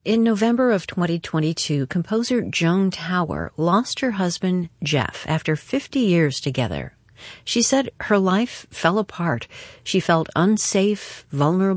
In November of 2022, composer Joan Tower lost her husband, Jeff, after 50 years together. She said her life fell apart. She felt unsafe, vulnerable,